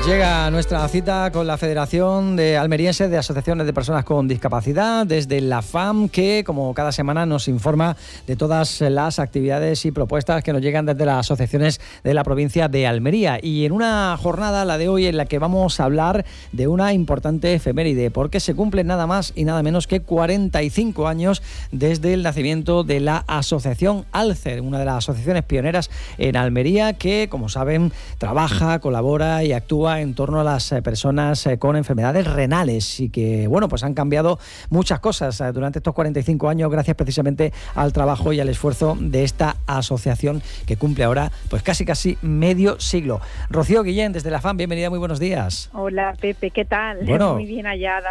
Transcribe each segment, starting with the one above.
Llega nuestra cita con la Federación de Almerienses de Asociaciones de Personas con Discapacidad, desde la FAM, que como cada semana nos informa de todas las actividades y propuestas que nos llegan desde las asociaciones de la provincia de Almería. Y en una jornada, la de hoy, en la que vamos a hablar de una importante efeméride, porque se cumplen nada más y nada menos que 45 años desde el nacimiento de la Asociación ALCER, una de las asociaciones pioneras en Almería, que, como saben, trabaja, colabora y actúa en torno a las personas con enfermedades renales, y que, bueno, pues han cambiado muchas cosas durante estos 45 años gracias precisamente al trabajo y al esfuerzo de esta asociación, que cumple ahora pues casi medio siglo. Rocío Guillén, desde la FAM, bienvenida, muy buenos días. Hola Pepe, ¿qué tal? Bueno, muy bien hallada.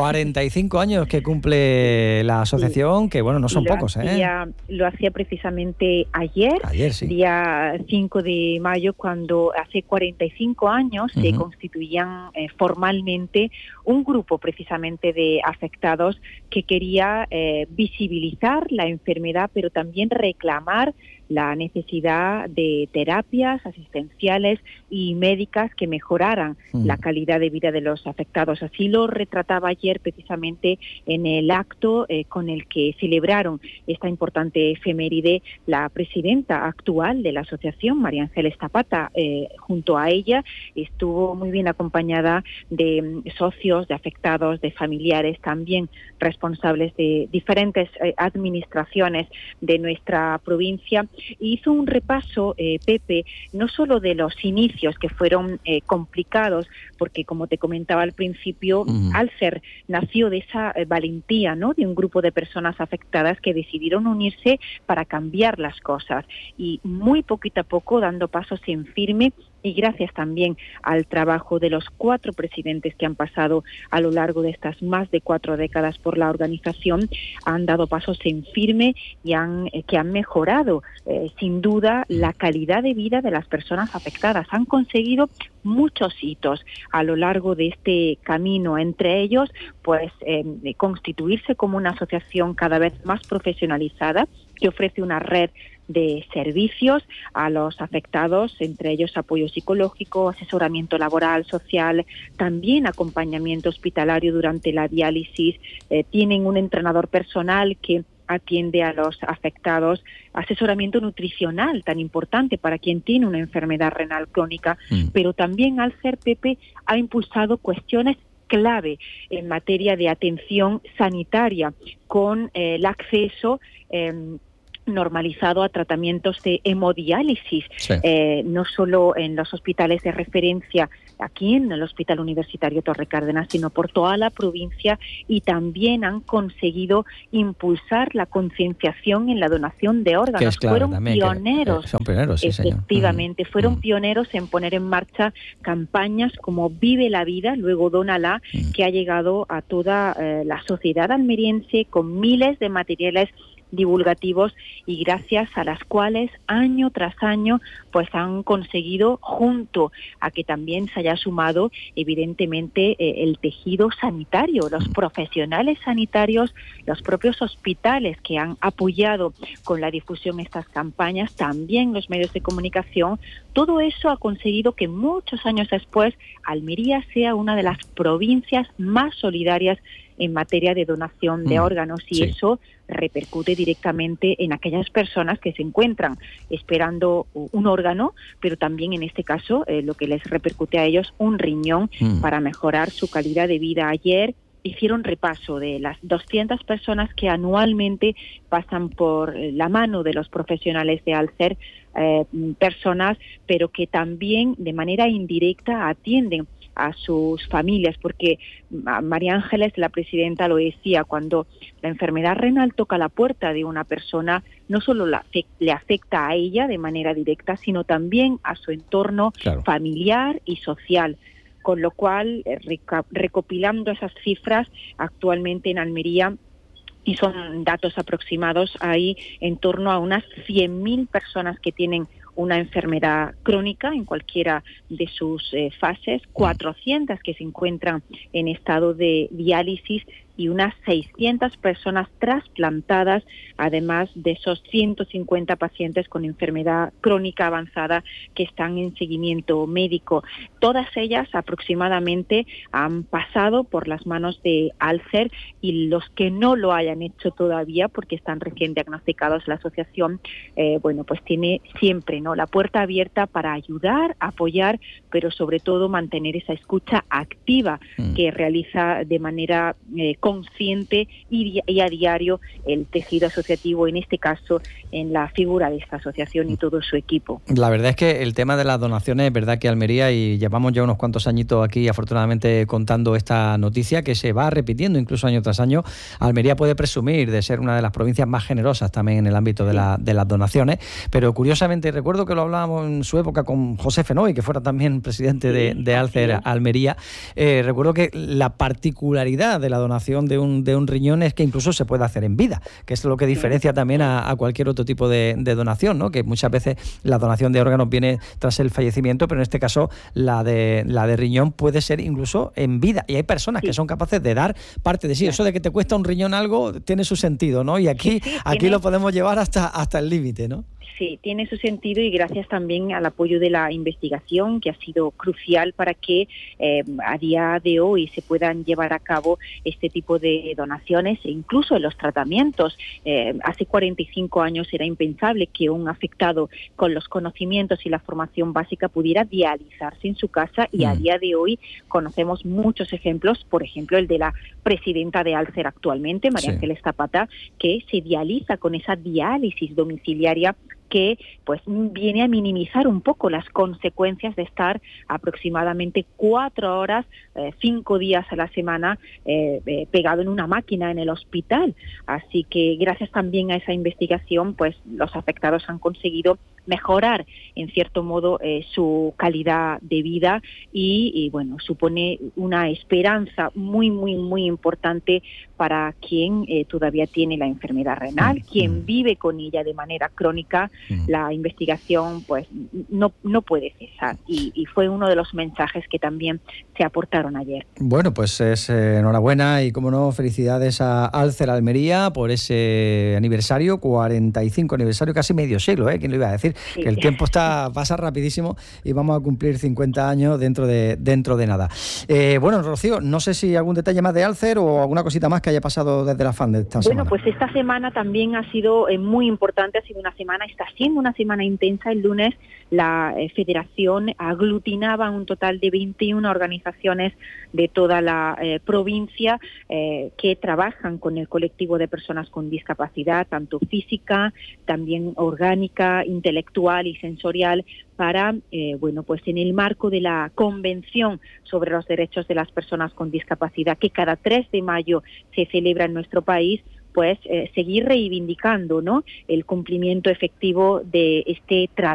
45 años que cumple la asociación, sí, que bueno, no son pocos. Lo hacía precisamente ayer, sí. Día 5 de mayo, cuando hace 45 años se constituían formalmente un grupo precisamente de afectados que quería visibilizar la enfermedad, pero también reclamar la necesidad de terapias asistenciales y médicas que mejoraran la calidad de vida de los afectados. Así lo retrataba ayer precisamente en el acto con el que celebraron esta importante efeméride la presidenta actual de la asociación, María Ángeles Zapata. Junto a ella estuvo muy bien acompañada de socios, de afectados, de familiares, también responsables de diferentes administraciones de nuestra provincia. Hizo un repaso, Pepe, no solo de los inicios, que fueron complicados, porque como te comentaba al principio, ALCER nació de esa valentía, ¿no?, de un grupo de personas afectadas que decidieron unirse para cambiar las cosas, y muy poquito a poco, dando pasos en firme, y gracias también al trabajo de los 4 presidentes que han pasado a lo largo de estas más de 4 décadas por la organización, han dado pasos en firme y que han mejorado sin duda la calidad de vida de las personas afectadas. Han conseguido muchos hitos a lo largo de este camino, entre ellos pues constituirse como una asociación cada vez más profesionalizada, que ofrece una red de servicios a los afectados, entre ellos apoyo psicológico, asesoramiento laboral, social, también acompañamiento hospitalario durante la diálisis. Tienen un entrenador personal que atiende a los afectados, asesoramiento nutricional tan importante para quien tiene una enfermedad renal crónica, pero también ALCER, Pepe, ha impulsado cuestiones clave en materia de atención sanitaria, con el acceso normalizado a tratamientos de hemodiálisis, no solo en los hospitales de referencia aquí en el Hospital Universitario Torre Cárdenas, sino por toda la provincia, y también han conseguido impulsar la concienciación en la donación de órganos. Fueron pioneros, son pioneros, sí, efectivamente, fueron pioneros en poner en marcha campañas como Vive la Vida, luego Dónala, que ha llegado a toda la sociedad almeriense con miles de materiales divulgativos, y gracias a las cuales año tras año pues han conseguido, junto a que también se haya sumado evidentemente el tejido sanitario, los profesionales sanitarios, los propios hospitales que han apoyado con la difusión estas campañas, también los medios de comunicación. Todo eso ha conseguido que muchos años después Almería sea una de las provincias más solidarias en materia de donación de órganos, y eso repercute directamente en aquellas personas que se encuentran esperando un órgano, pero también en este caso lo que les repercute a ellos, un riñón, para mejorar su calidad de vida. Ayer hicieron repaso de las 200 personas que anualmente pasan por la mano de los profesionales de ALCER, personas, pero que también de manera indirecta atienden a sus familias, porque María Ángeles, la presidenta, lo decía: cuando la enfermedad renal toca la puerta de una persona, no solo le afecta a ella de manera directa, sino también a su entorno familiar y social. Con lo cual, recopilando esas cifras, actualmente en Almería, y son datos aproximados, hay en torno a unas 100.000 personas que tienen una enfermedad crónica en cualquiera de sus fases, 400 que se encuentran en estado de diálisis, y unas 600 personas trasplantadas, además de esos 150 pacientes con enfermedad crónica avanzada que están en seguimiento médico. Todas ellas aproximadamente han pasado por las manos de Alcer, y los que no lo hayan hecho todavía porque están recién diagnosticados, la asociación pues tiene siempre, ¿no?, la puerta abierta para ayudar, apoyar, pero sobre todo mantener esa escucha activa que realiza de manera consciente y a diario el tejido asociativo, en este caso en la figura de esta asociación y todo su equipo. La verdad es que el tema de las donaciones, es verdad que Almería, y llevamos ya unos cuantos añitos aquí afortunadamente contando esta noticia que se va repitiendo incluso año tras año, Almería puede presumir de ser una de las provincias más generosas también en el ámbito de las donaciones, pero curiosamente recuerdo que lo hablábamos en su época con José Fenoy, que fuera también presidente de Alcer Almería. Recuerdo que la particularidad de la donación de un riñón es que incluso se puede hacer en vida, que es lo que diferencia también a cualquier otro tipo de donación, ¿no? Que muchas veces la donación de órganos viene tras el fallecimiento, pero en este caso la de riñón puede ser incluso en vida, y hay personas que son capaces de dar parte de sí. Eso de que te cuesta un riñón algo tiene su sentido, ¿no? Y aquí lo podemos llevar hasta el límite, ¿no? Sí, tiene su sentido, y gracias también al apoyo de la investigación, que ha sido crucial para que a día de hoy se puedan llevar a cabo este tipo de donaciones, e incluso en los tratamientos. Hace 45 años era impensable que un afectado con los conocimientos y la formación básica pudiera dializarse en su casa, y a día de hoy conocemos muchos ejemplos, por ejemplo el de la presidenta de Alcer actualmente, María Ángeles Zapata, que se dializa con esa diálisis domiciliaria que pues viene a minimizar un poco las consecuencias de estar aproximadamente 4 horas, 5 días a la semana pegado en una máquina en el hospital. Así que gracias también a esa investigación, pues los afectados han conseguido mejorar en cierto modo su calidad de vida, y bueno, supone una esperanza muy muy muy importante para quien todavía tiene la enfermedad renal, quien vive con ella de manera crónica. La investigación pues no puede cesar, y fue uno de los mensajes que también se aportaron ayer. Bueno, pues es enhorabuena, y como no, felicidades a Alcer Almería por ese aniversario, 45 aniversario, casi medio siglo, ¿Quién lo iba a decir? Sí. Que el tiempo pasa rapidísimo, y vamos a cumplir 50 años dentro de nada. Bueno, Rocío, no sé si algún detalle más de Alcer o alguna cosita más que haya pasado desde la FAM de esta semana. Bueno, pues esta semana también ha sido muy importante, está siendo una semana intensa. El lunes la federación aglutinaba un total de 21 organizaciones de toda la provincia que trabajan con el colectivo de personas con discapacidad, tanto física, también orgánica, intelectual y sensorial, para, pues en el marco de la Convención sobre los Derechos de las Personas con Discapacidad, que cada 3 de mayo se celebra en nuestro país, pues seguir reivindicando, ¿no?, el cumplimiento efectivo de este tratado